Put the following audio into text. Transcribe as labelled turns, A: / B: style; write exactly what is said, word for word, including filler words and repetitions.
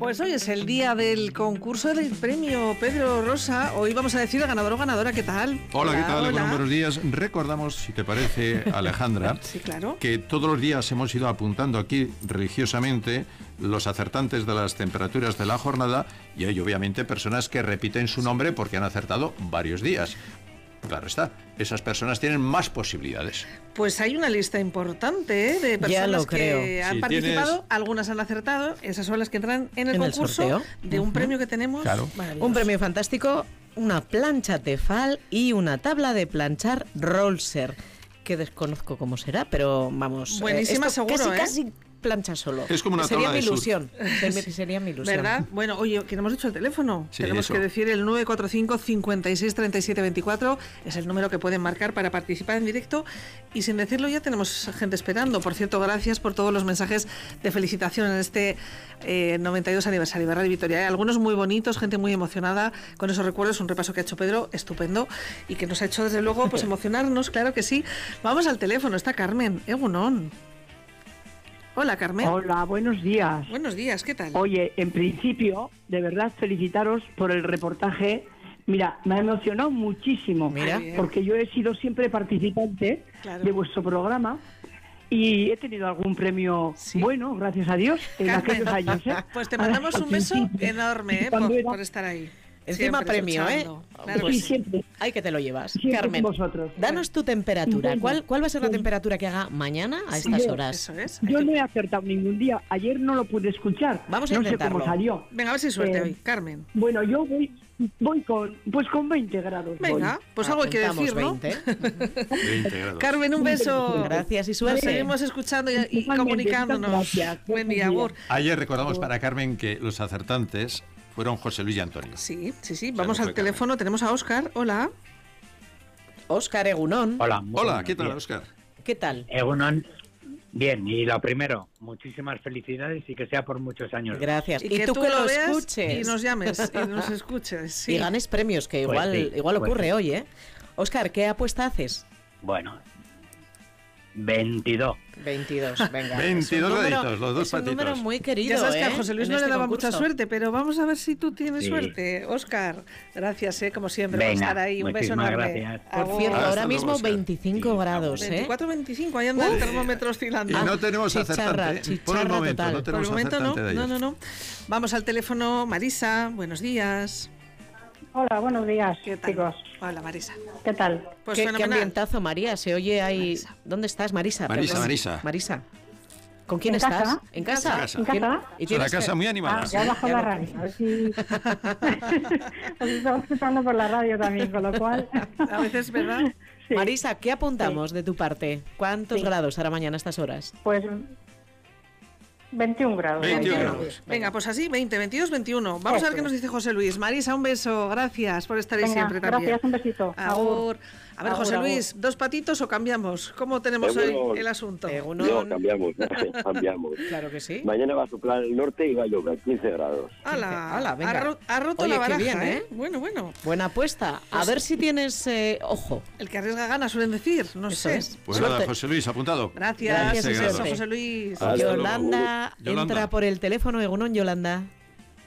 A: Pues hoy es el día del concurso del premio Pedro Rosa. Hoy vamos a decir el ganador o ganadora. ¿Qué tal?
B: Hola,
A: hola
B: ¿qué tal?
A: Hola.
B: Bueno, buenos días. Recordamos, si te parece, Alejandra,
A: sí, claro,
B: que todos los días hemos ido apuntando aquí religiosamente los acertantes de las temperaturas de la jornada, y hay obviamente personas que repiten su nombre porque han acertado varios días. Claro está, esas personas tienen más posibilidades.
A: Pues hay una lista importante ¿eh? de personas que
C: creo.
A: han
B: si
A: participado,
B: tienes...
A: algunas han acertado, esas son las que entran en el
C: en
A: concurso
C: el
A: de un uh-huh. premio que tenemos.
B: Claro.
C: Un premio fantástico, una plancha Tefal y una tabla de planchar Rolser, que desconozco cómo será, pero vamos...
A: Buenísima,
C: eh,
A: seguro,
C: casi,
A: ¿eh?
C: casi plancha solo.
B: Es como una
C: sería
B: tabla
C: mi
B: de
C: ilusión.
B: surf.
C: Sería mi ilusión.
A: ¿Verdad? Bueno, oye, que no hemos dicho el teléfono.
B: Sí,
A: Tenemos
B: eso.
A: que decir el nueve cuatro cinco, cinco seis, tres siete dos cuatro. Es el número que pueden marcar para participar en directo. Y sin decirlo ya tenemos gente esperando. Por cierto, gracias por todos los mensajes de felicitación en este eh, noventa y dos aniversario de Radio Vitoria. Hay algunos muy bonitos, gente muy emocionada con esos recuerdos. Un repaso que ha hecho Pedro, estupendo. Y que nos ha hecho desde luego pues emocionarnos, claro que sí. Vamos al teléfono, está Carmen. Egunon. Hola, Carmen.
D: Hola, buenos días.
A: Buenos días, ¿qué tal?
D: Oye, en principio, de verdad, felicitaros por el reportaje. Mira, me ha emocionado muchísimo,
C: Mira.
D: porque yo he sido siempre participante
A: Claro.
D: de vuestro programa y he tenido algún premio
A: Sí.
D: bueno, gracias a Dios, en
A: Carmen,
D: aquellos años. ¿eh?
A: Pues te mandamos un beso enorme ¿eh?
D: Cuando
A: por,
D: era-
A: por estar ahí.
C: Encima
A: Siempre
C: premio, ¿eh?
A: escuchando. Claro
D: Sí,
A: que sí.
D: siempre.
C: Ay, que te lo llevas.
D: Siempre
C: Carmen,
D: con vosotros.
C: danos tu temperatura.
D: Bueno,
C: ¿Cuál, ¿Cuál va a ser la
D: pues-
C: temperatura que haga mañana a
A: Sí,
C: estas
D: yo-
C: horas?
A: Eso es.
D: Yo no he acertado ningún día. Ayer no lo pude escuchar.
C: Vamos a
D: no sé
C: intentarlo.
D: cómo salió.
A: Venga, a ver si suerte
D: Eh,
A: hoy, Carmen.
D: Bueno, yo voy, voy con, pues con veinte grados. voy.
A: Venga, pues algo hay que
C: Apuntamos
A: decir, ¿no?
C: veinte.
B: veinte grados.
A: Carmen, un beso.
C: Gracias y
A: Nos
C: suerte.
A: seguimos escuchando y, y
D: Igualmente,
A: comunicándonos.
D: muchas gracias.
A: Buen día,
D: Buen día.
A: Agur.
B: Ayer recordamos para Carmen que los acertantes fueron José Luis y Antonio.
A: Sí, sí, sí.
B: no
A: Vamos
B: fue
A: al teléfono. Tenemos a Óscar. Hola.
C: Óscar Egunón,
E: Hola, muy
B: Hola,
E: buenos
B: ¿qué tal,
E: días.
B: Óscar?
C: ¿qué tal?
E: Egunon, bien, y lo primero, muchísimas felicidades y que sea por muchos años.
C: Gracias.
A: Y,
C: Y,
A: que
C: tú, que lo
A: veas
C: escuches.
A: y nos llames y nos escuches. Sí.
C: Y ganes premios, que
E: Pues
C: igual,
E: sí,
C: igual
E: pues
C: ocurre
E: sí.
C: hoy, ¿eh? Óscar, ¿qué apuesta haces?
E: Bueno, veintidós.
C: veintidós, venga.
B: veintidós
C: Es un número-
B: deditos, los dos
C: es un
B: patitos.
C: número muy querido,
A: Ya sabes que
C: ¿eh?
A: a José Luis
C: en
A: no
C: este
A: le daba
C: concurso.
A: mucha suerte, pero vamos a ver si tú tienes
E: Sí.
A: suerte. Óscar, gracias, ¿eh? como siempre, por
E: Venga,
A: estar ahí. Un beso
E: muchísimas
A: enorme.
E: gracias.
C: Por
A: Agur.
C: cierto,
B: Hasta
C: ahora
B: luego,
C: mismo
B: Óscar.
C: veinticinco
E: Sí,
C: grados, ¿eh?
A: veinticuatro veinticinco, ahí anda el termómetro oscilando.
B: Y no tenemos
C: chicharra,
B: acertante. Por el
C: chicharra
B: momento,
C: total.
B: no
A: Por
B: tenemos
A: el momento no,
B: acertante de ayer.
A: no, no, no. Vamos al teléfono, Marisa, buenos días.
F: Hola, buenos días,
A: ¿Qué tal?
F: chicos.
A: Hola, Marisa.
F: ¿Qué tal?
A: Pues
C: ¿Qué, qué
A: fenomenal.
C: ambientazo, María. Se oye ahí...
A: Marisa.
C: ¿Dónde estás, Marisa?
B: Marisa,
C: Perdón.
B: Marisa.
C: Marisa. ¿Con quién
F: ¿En
C: estás?
F: casa?
C: ¿En casa?
B: En casa.
F: ¿En casa?
C: ¿Y
B: Es una
C: tienes
B: casa
C: que-
B: muy animada.
F: Ah, ya he bajado
C: ya
F: la
C: lo-
F: radio. A ver si... Os estaba escuchando por la radio también, con lo cual...
A: A veces, ¿verdad?
F: Sí.
C: Marisa, ¿qué apuntamos de tu parte? ¿Cuántos
F: Sí.
C: grados hará mañana a estas horas?
F: Pues veintiún grados.
B: veintiún
A: Venga,
B: grados.
A: Venga, pues así, veinte, veintidós, veintiuno. Vamos a ver qué nos dice José Luis. Marisa, un beso. Gracias por estar ahí
F: Venga,
A: siempre también.
F: gracias, un besito.
A: Agur. A ver,
F: Agur,
A: José
F: agur.
A: Luis, ¿dos patitos o cambiamos? ¿Cómo tenemos
G: Seguro.
A: hoy el asunto?
C: Egunon.
G: No, cambiamos, cambiamos.
C: Claro que sí.
G: Mañana va a soplar el norte y va a llover, quince grados.
A: ¡Hala!
C: Hala, venga.
A: Ha, ro- ha roto
C: Oye,
A: la
C: qué
A: baraja,
C: bien,
A: ¿eh?
C: ¿eh?
A: Bueno, bueno.
C: Buena apuesta. A
A: Pues-
C: ver si tienes eh, ojo.
A: El que arriesga gana, suelen decir. No
C: Eso
A: sé.
C: es.
B: Pues
C: Suerte.
B: nada, José Luis, apuntado.
A: Gracias.
C: Gracias
A: Un
C: y
A: beso,
C: suerte.
A: José Luis.
G: Hasta luego.
C: Yolanda,
B: Yolanda.
C: entra por el teléfono. Egunon, Yolanda.